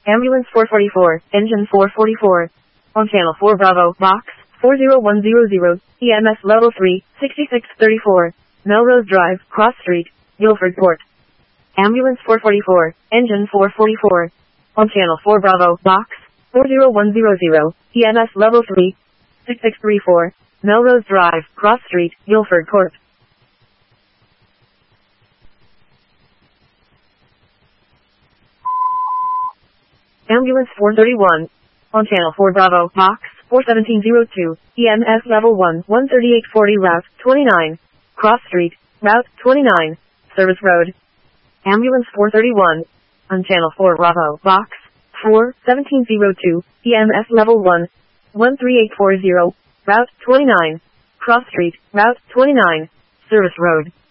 Ambulance 444, engine 444. On channel 4 Bravo, box 40100, EMS level 3, 6634. Melrose Drive, Cross Street, Guilford Port. Ambulance 444, engine 444. On channel 4 Bravo, box 40100, EMS level 3, 6634. Melrose Drive, Cross Street, Guilford Court. Ambulance 431. On channel 4 Bravo, box 41702, EMS level 1, 13840 route 29. Cross Street, route 29, Service Road. Ambulance 431. On channel 4 Bravo, box 41702, EMS level 1, 13840, route 29. Cross Street, route 29, Service Road.